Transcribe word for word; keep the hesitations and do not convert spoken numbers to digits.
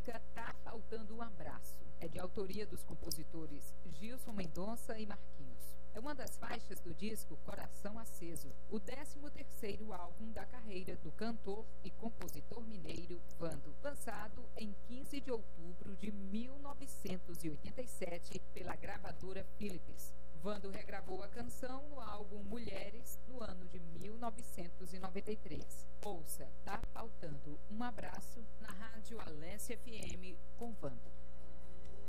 música Tá Faltando um Abraço. É de autoria dos compositores Gilson Mendonça e Marquinhos. É uma das faixas do disco Coração Aceso, o décimo terceiro álbum da carreira do cantor e compositor mineiro Vando, lançado em quinze de outubro de mil novecentos e oitenta e sete pela gravadora Philips. Vando regravou a canção no álbum Mulheres no ano de mil novecentos e noventa e três. Ouça Tá Faltando um Abraço na Rádio Alessia F M com Vando.